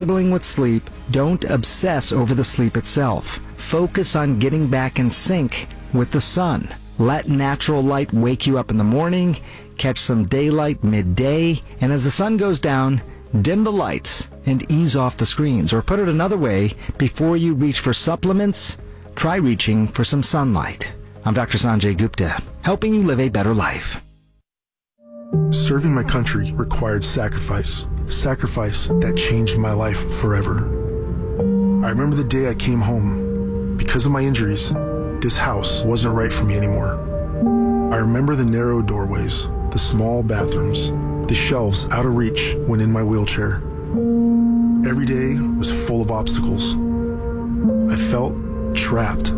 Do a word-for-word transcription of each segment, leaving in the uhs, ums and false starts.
struggling with sleep, don't obsess over the sleep itself. Focus on getting back in sync with the sun. Let natural light wake you up in the morning, catch some daylight midday, and as the sun goes down, dim the lights and ease off the screens. Or put it another way, before you reach for supplements, try reaching for some sunlight. I'm Doctor Sanjay Gupta, helping you live a better life. Serving my country required sacrifice, sacrifice that changed my life forever. I remember the day I came home. Because of my injuries, this house wasn't right for me anymore. I remember the narrow doorways, the small bathrooms, the shelves out of reach when in my wheelchair. Every day was full of obstacles. I felt trapped.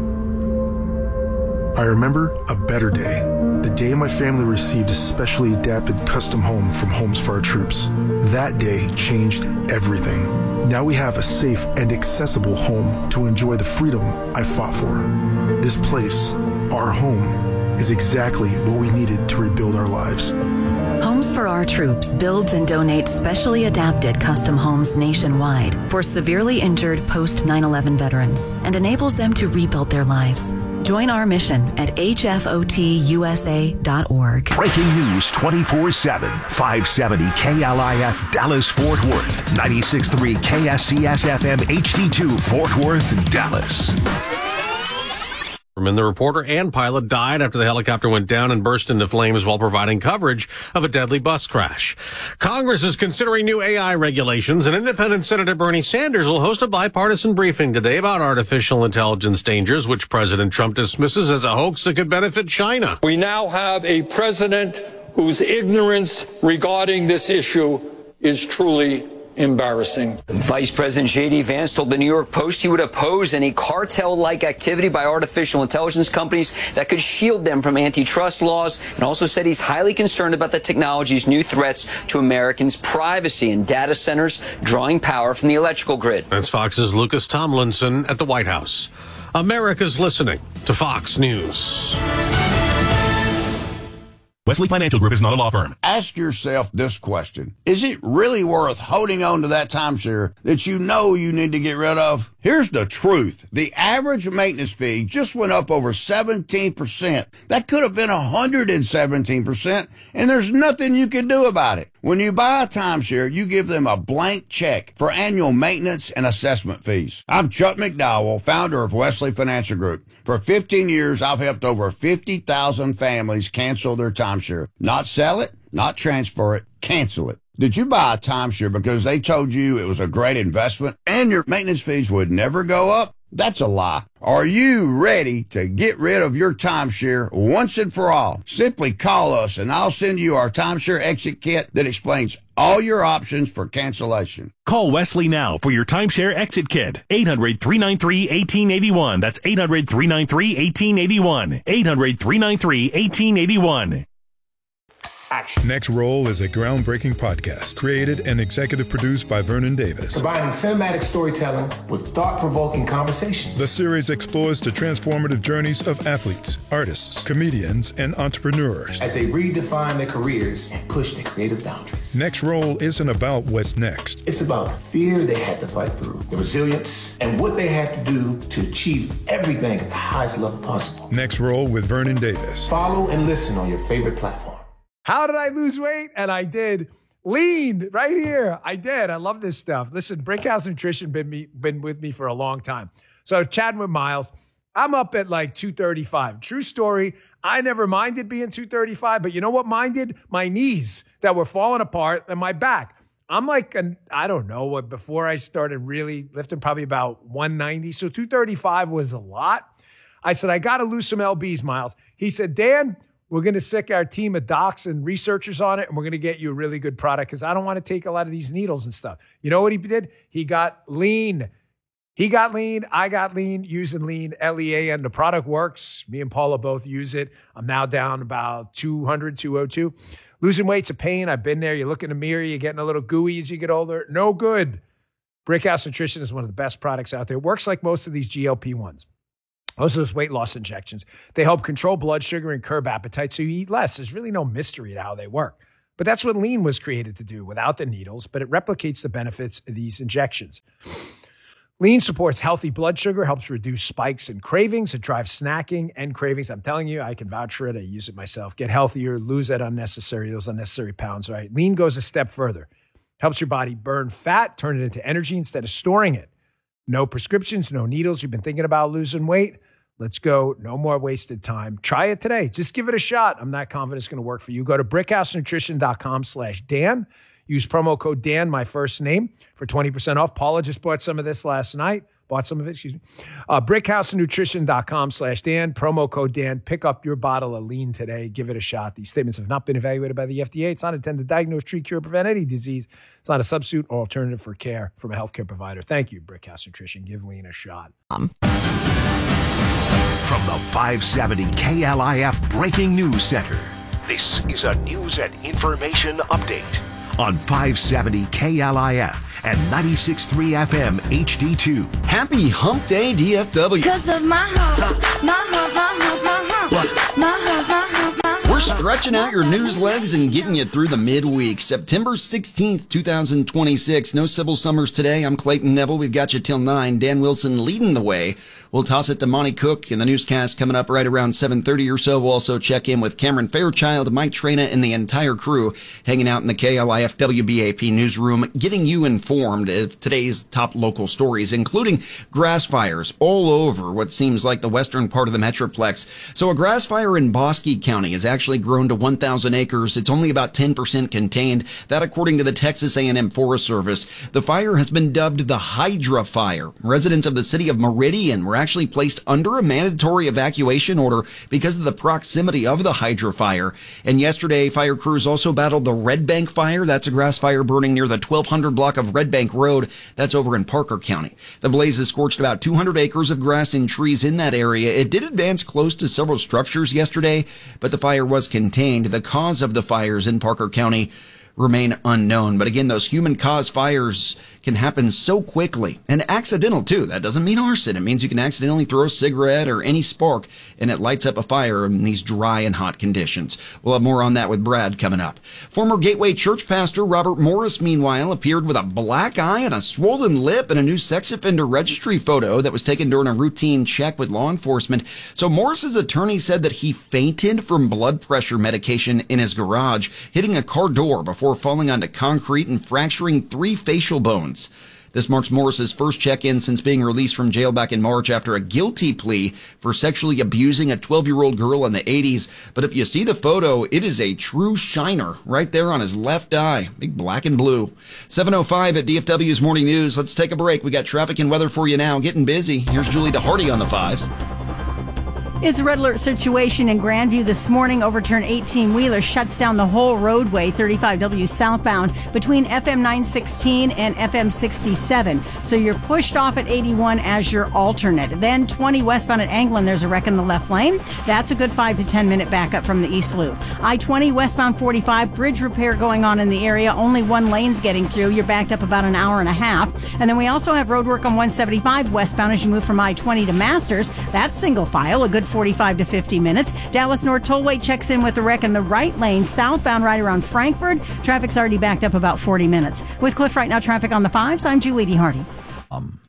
I remember a better day, the day my family received a specially adapted custom home from Homes for Our Troops. That day changed everything. Now we have a safe and accessible home to enjoy the freedom I fought for. This place, our home, is exactly what we needed to rebuild our lives. Homes for Our Troops builds and donates specially adapted custom homes nationwide for severely injured post nine eleven veterans and enables them to rebuild their lives. Join our mission at H F O T U S A dot org. Breaking news twenty-four seven, five seventy K L I F Dallas Fort Worth, ninety-six point three K S C S F M H D two Fort Worth, Dallas. The reporter and pilot died after the helicopter went down and burst into flames while providing coverage of a deadly bus crash. Congress is considering new A I regulations, and independent Senator Bernie Sanders will host a bipartisan briefing today about artificial intelligence dangers, which President Trump dismisses as a hoax that could benefit China. We now have a president whose ignorance regarding this issue is truly embarrassing. Vice President J D Vance told the New York Post he would oppose any cartel-like activity by artificial intelligence companies that could shield them from antitrust laws, and also said he's highly concerned about the technology's new threats to Americans' privacy and data centers drawing power from the electrical grid. That's Fox's Lucas Tomlinson at the White House. America's listening to Fox News. Wesley Financial Group is not a law firm. Ask yourself this question. Is it really worth holding on to that timeshare that you know you need to get rid of? Here's the truth. The average maintenance fee just went up over seventeen percent. That could have been one hundred seventeen percent, and there's nothing you can do about it. When you buy a timeshare, you give them a blank check for annual maintenance and assessment fees. I'm Chuck McDowell, founder of Wesley Financial Group. For fifteen years, I've helped over fifty thousand families cancel their timeshare. Not sell it, not transfer it, cancel it. Did you buy a timeshare because they told you it was a great investment and your maintenance fees would never go up? That's a lie. Are you ready to get rid of your timeshare once and for all? Simply call us and I'll send you our timeshare exit kit that explains all your options for cancellation. Call Wesley now for your timeshare exit kit. eight hundred, three nine three, one eight eight one. That's eight hundred, three nine three, one eight eight one. eight hundred, three nine three, one eight eight one. Action. Next Roll is a groundbreaking podcast created and executive produced by Vernon Davis. Combining cinematic storytelling with thought-provoking conversations. The series explores the transformative journeys of athletes, artists, comedians, and entrepreneurs as they redefine their careers and push their creative boundaries. Next Roll isn't about what's next. It's about the fear they had to fight through, the resilience, and what they had to do to achieve everything at the highest level possible. Next Roll with Vernon Davis. Follow and listen on your favorite platform. How did I lose weight? And I did. Lean right here. I did. I love this stuff. Listen, Brickhouse Nutrition been me been with me for a long time. So chatting with Miles, I'm up at like two thirty-five. True story. I never minded being two thirty-five, but you know what minded? My knees that were falling apart and my back. I'm like, an, I don't know what, before I started really lifting, probably about one ninety. So two thirty-five was a lot. I said, I got to lose some L Bs, Miles. He said, Dan, we're going to sick our team of docs and researchers on it, and we're going to get you a really good product because I don't want to take a lot of these needles and stuff. You know what he did? He got lean. He got lean. I got lean using lean, L E A N. The product works. Me and Paula both use it. I'm now down about two hundred, two oh two. Losing weight's a pain. I've been there. You look in the mirror. You're getting a little gooey as you get older. No good. Brickhouse Nutrition is one of the best products out there. It works like most of these G L P ones. Most of those weight loss injections, they help control blood sugar and curb appetite so you eat less. There's really no mystery to how they work. But that's what lean was created to do without the needles, but it replicates the benefits of these injections. Lean supports healthy blood sugar, helps reduce spikes and cravings. It drives snacking and cravings. I'm telling you, I can vouch for it. I use it myself. Get healthier, lose that unnecessary, those unnecessary pounds, right? Lean goes a step further. Helps your body burn fat, turn it into energy instead of storing it. No prescriptions, no needles. You've been thinking about losing weight? Let's go. No more wasted time. Try it today. Just give it a shot. I'm not confident it's going to work for you. Go to brickhousenutrition.com slash Dan. Use promo code Dan, my first name, for twenty percent off. Paula just bought some of this last night. Bought some of it, excuse me. Uh, brickhousenutrition.com slash Dan. Promo code Dan. Pick up your bottle of lean today. Give it a shot. These statements have not been evaluated by the F D A. It's not intended to diagnose, treat, cure, or prevent any disease. It's not a substitute or alternative for care from a healthcare provider. Thank you, Brickhouse Nutrition. Give lean a shot. From the five seventy K L I F Breaking News Center, this is a news and information update on five seventy K L I F and ninety-six point three F M H D two. Happy Hump Day, D F W. Cause of my hump, my hump, my hump, my hump, what? my hump, my hump, my hump. We're stretching out your news legs and getting you through the midweek. September sixteenth, twenty twenty-six. No Sybil Summers today. I'm Clayton Neville. We've got you till nine. Dan Wilson leading the way. We'll toss it to Monty Cook in the newscast coming up right around seven thirty or so. We'll also check in with Cameron Fairchild, Mike Traina, and the entire crew hanging out in the K L I F W B A P newsroom, getting you informed of today's top local stories, including grass fires all over what seems like the western part of the Metroplex. So a grass fire in Bosque County has actually grown to one thousand acres. It's only about ten percent contained. That according to the Texas A and M Forest Service. The fire has been dubbed the Hydra Fire. Residents of the city of Meridian were actually placed under a mandatory evacuation order because of the proximity of the Hydra Fire. And yesterday, fire crews also battled the Red Bank Fire. That's a grass fire burning near the twelve hundred block of Red Bank Road. That's over in Parker County. The blazes scorched about two hundred acres of grass and trees in that area. It did advance close to several structures yesterday, but the fire was contained. The cause of the fires in Parker County remain unknown. But again, those human-caused fires can happen so quickly, and accidental too. That doesn't mean arson. It means you can accidentally throw a cigarette or any spark and it lights up a fire in these dry and hot conditions. We'll have more on that with Brad coming up. Former Gateway Church pastor Robert Morris, meanwhile, appeared with a black eye and a swollen lip in a new sex offender registry photo that was taken during a routine check with law enforcement. So Morris's attorney said that he fainted from blood pressure medication in his garage, hitting a car door before falling onto concrete and fracturing three facial bones. This marks Morris's first check-in since being released from jail back in March after a guilty plea for sexually abusing a twelve-year-old girl in the eighties. But if you see the photo, it is a true shiner right there on his left eye. Big black and blue. seven oh five at D F W's Morning News. Let's take a break. We got traffic and weather for you now. Getting busy. Here's Julie DeHardy on the fives. It's a red alert situation in Grandview this morning. Overturned eighteen-wheeler shuts down the whole roadway, thirty-five W southbound, between F M nine sixteen and F M sixty-seven. So you're pushed off at eighty-one as your alternate. Then twenty westbound at Anglin, there's a wreck in the left lane. That's a good five to ten minute backup from the east loop. I twenty westbound forty-five, bridge repair going on in the area. Only one lane's getting through. You're backed up about an hour and a half. And then we also have road work on one seventy-five westbound as you move from I twenty to Masters. That's single file, a good forty-five to fifty minutes. Dallas North Tollway checks in with a wreck in the right lane, southbound right around Frankfurt. Traffic's already backed up about forty minutes. With Cliff Right Now traffic on the fives, I'm Julie D. Hardy. Um.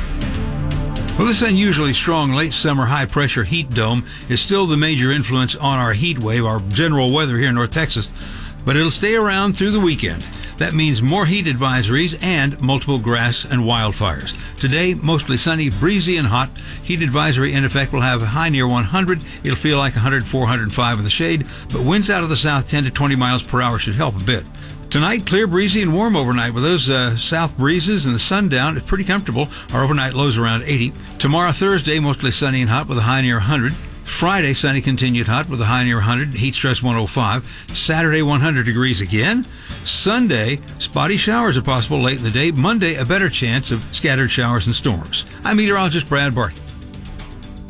Well, this unusually strong late summer high pressure heat dome is still the major influence on our heat wave, our general weather here in North Texas, but it'll stay around through the weekend. That means more heat advisories and multiple grass and wildfires. Today, mostly sunny, breezy, and hot. Heat advisory in effect will have a high near one hundred. It'll feel like one hundred, four hundred five in the shade, but winds out of the south ten to twenty miles per hour should help a bit. Tonight, clear, breezy, and warm overnight. With those uh, south breezes and the sun down, it's pretty comfortable. Our overnight lows around eighty. Tomorrow, Thursday, mostly sunny and hot with a high near one hundred. Friday, sunny, continued hot with a high near one hundred, heat stress one oh five. Saturday, one hundred degrees again. Sunday, spotty showers are possible late in the day. Monday, a better chance of scattered showers and storms. I'm meteorologist Brad Barton.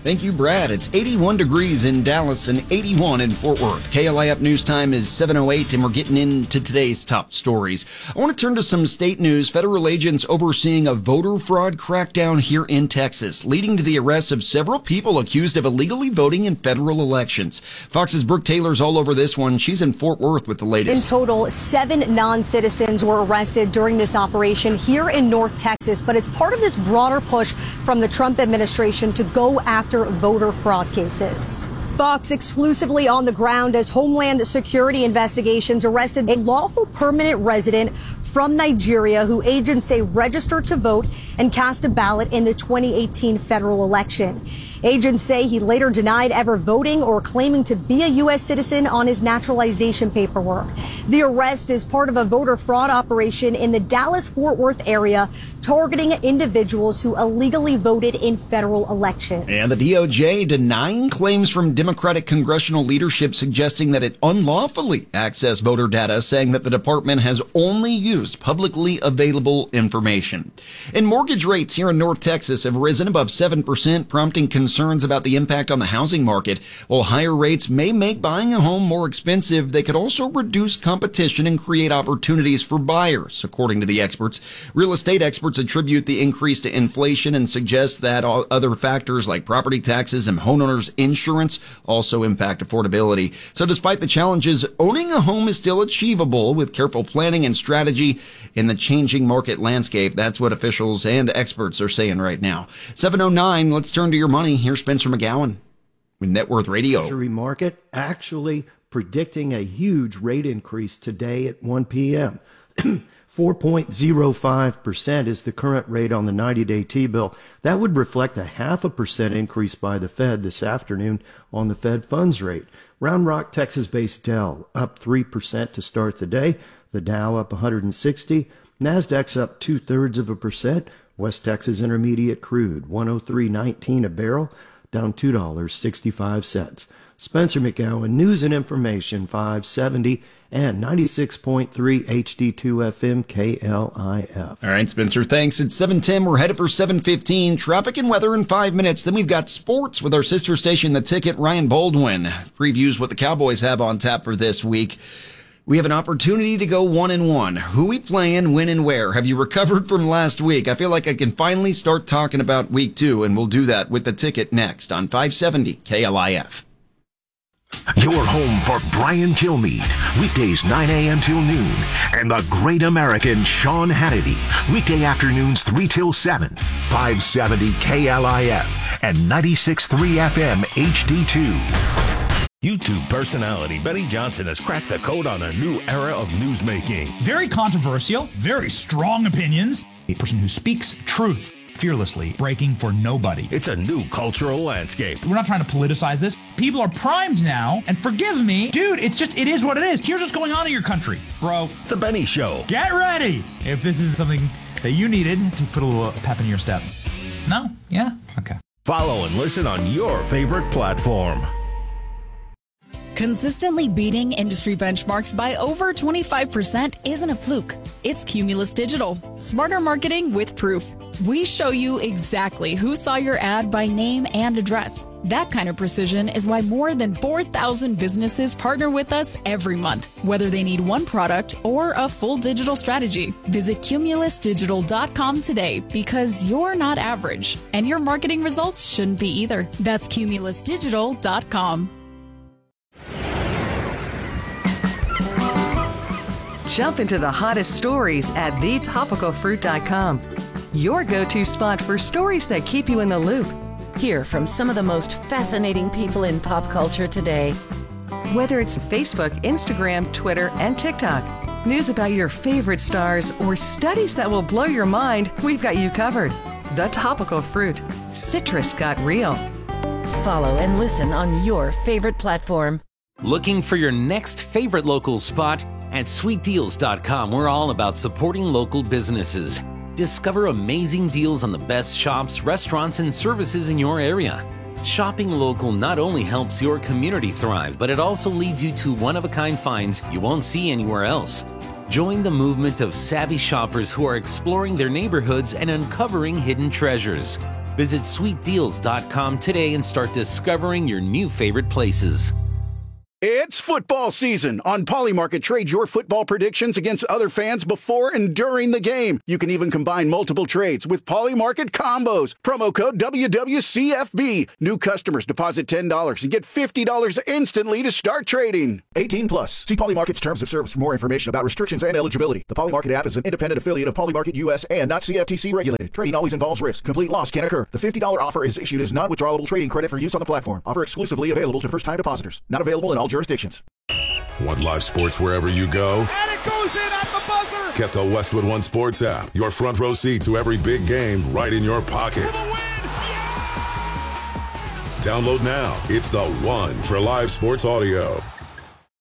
Thank you, Brad. It's eighty-one degrees in Dallas and eighty-one in Fort Worth. K L I F News Time is seven oh eight, and we're getting into today's top stories. I want to turn to some state news. Federal agents overseeing a voter fraud crackdown here in Texas, leading to the arrest of several people accused of illegally voting in federal elections. Fox's Brooke Taylor's all over this one. She's in Fort Worth with the latest. In total, seven non-citizens were arrested during this operation here in North Texas, but it's part of this broader push from the Trump administration to go after voter fraud cases. Fox exclusively on the ground as Homeland Security investigations arrested a lawful permanent resident from Nigeria who agents say registered to vote and cast a ballot in the twenty eighteen federal election. Agents say he later denied ever voting or claiming to be a U S citizen on his naturalization paperwork. The arrest is part of a voter fraud operation in the Dallas-Fort Worth area targeting individuals who illegally voted in federal elections. And the D O J denying claims from Democratic congressional leadership suggesting that it unlawfully accessed voter data, saying that the department has only used publicly available information. And mortgage rates here in North Texas have risen above seven percent, prompting concerns about the impact on the housing market. While higher rates may make buying a home more expensive, they could also reduce competition and create opportunities for buyers, according to the experts. Real estate experts attribute the increase to inflation and suggest that all other factors like property taxes and homeowners insurance also impact affordability. So despite the challenges, owning a home is still achievable with careful planning and strategy in the changing market landscape. That's what officials and experts are saying right now. seven oh nine, let's turn to your money. Here's Spencer McGowan with Net Worth Radio. Treasury market actually predicting a huge rate increase today at one p.m. four point oh five percent is the current rate on the ninety-day T-bill. That would reflect a half a percent increase by the Fed this afternoon on the Fed funds rate. Round Rock, Texas-based Dell up three percent to start the day. The Dow up one hundred sixty. NASDAQ's up two-thirds of a percent. West Texas Intermediate crude, one oh three nineteen a barrel, down two dollars and sixty-five cents. Spencer McGowan, News and Information, five seventy and ninety-six point three H D two F M K L I F. All right, Spencer, thanks. It's seven ten. We're headed for seven fifteen. Traffic and weather in five minutes. Then we've got sports with our sister station, The Ticket. Ryan Baldwin previews what the Cowboys have on tap for this week. We have an opportunity to go one and one. Who we playing, when and where? Have you recovered from last week? I feel like I can finally start talking about week two, and we'll do that with The Ticket next on five seventy K L I F. Your home for Brian Kilmeade, weekdays nine a.m. till noon, and the great American Sean Hannity, weekday afternoons three till seven, five seventy K L I F and ninety-six point three F M H D two. YouTube personality Benny Johnson has cracked the code on a new era of newsmaking. Very controversial, very strong opinions. A person who speaks truth fearlessly, breaking for nobody. It's a new cultural landscape. We're not trying to politicize this. People are primed now, and forgive me, dude, it's just, it is what it is. Here's what's going on in your country, bro. The Benny Show. Get ready if this is something that you needed to put a little pep in your step. No? Yeah? Okay. Follow and listen on your favorite platform. Consistently beating industry benchmarks by over twenty-five percent isn't a fluke. It's Cumulus Digital. Smarter marketing with proof. We show you exactly who saw your ad by name and address. That kind of precision is why more than four thousand businesses partner with us every month, whether they need one product or a full digital strategy. Visit cumulus digital dot com today because you're not average, and your marketing results shouldn't be either. That's cumulus digital dot com. Jump into the hottest stories at the topical fruit dot com. Your go-to spot for stories that keep you in the loop. Hear from some of the most fascinating people in pop culture today. Whether it's Facebook, Instagram, Twitter, and TikTok, news about your favorite stars, or studies that will blow your mind, we've got you covered. The Topical Fruit. Citrus got real. Follow and listen on your favorite platform. Looking for your next favorite local spot? At sweet deals dot com, we're all about supporting local businesses. Discover amazing deals on the best shops, restaurants, and services in your area. Shopping local not only helps your community thrive, but it also leads you to one-of-a-kind finds you won't see anywhere else. Join the movement of savvy shoppers who are exploring their neighborhoods and uncovering hidden treasures. Visit sweet deals dot com today and start discovering your new favorite places. It's football season. On Polymarket, trade your football predictions against other fans before and during the game. You can even combine multiple trades with Polymarket combos. Promo code W W C F B. New customers deposit ten dollars and get fifty dollars instantly to start trading. eighteen plus. See Polymarket's terms of service for more information about restrictions and eligibility. The Polymarket app is an independent affiliate of Polymarket U S and not C F T C regulated. Trading always involves risk. Complete loss can occur. The fifty dollars offer is issued as non-withdrawable trading credit for use on the platform. Offer exclusively available to first-time depositors. Not available in all jurisdictions. Want live sports wherever you go? And it goes in at the buzzer! Get the Westwood One Sports app. Your front row seat to every big game right in your pocket. Yeah! Download now. It's the one for live sports audio.